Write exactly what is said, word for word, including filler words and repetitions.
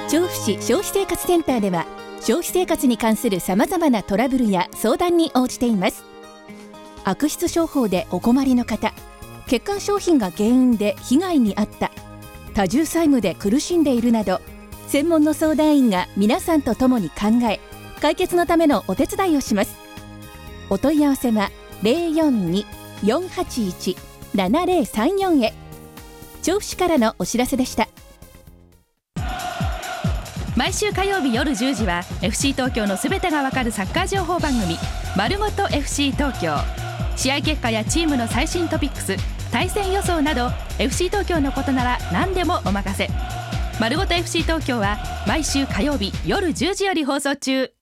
調布市消費生活センターでは消費生活に関するさまざまなトラブルや相談に応じています。悪質商法でお困りの方、欠陥商品が原因で被害に遭った、多重債務で苦しんでいるなど、専門の相談員が皆さんと共に考え、解決のためのお手伝いをします。お問い合わせは ゼロよんに よんはちいち ななゼロさんよん へ。調布市からのお知らせでした。 毎週火曜日夜じゅうじは エフシー 東京のすべてがわかるサッカー情報番組「まるごと エフシー 東京」。試合結果やチームの最新トピックス、対戦予想など エフシー 東京のことなら何でもお任せ。まるごと エフシー 東京は毎週火曜日夜じゅうじより放送中。